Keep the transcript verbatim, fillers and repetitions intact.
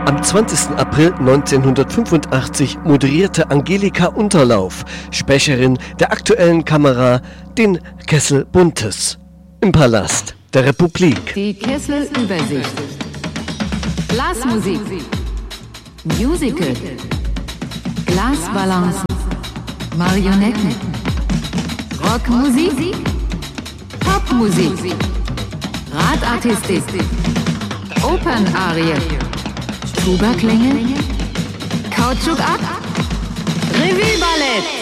Am zwanzigsten April neunzehnhundertfünfundachtzig moderierte Angelika Unterlauf, Sprecherin der aktuellen Kamera, den Kessel Buntes im Palast der Republik. Die Kesselübersicht. Blasmusik. Musical. Glasbalancen. Marionetten. Rockmusik. Popmusik. Radartistik. Opernarie. Tuba-Klänge. Kautschuk ab. Revue-Ballett.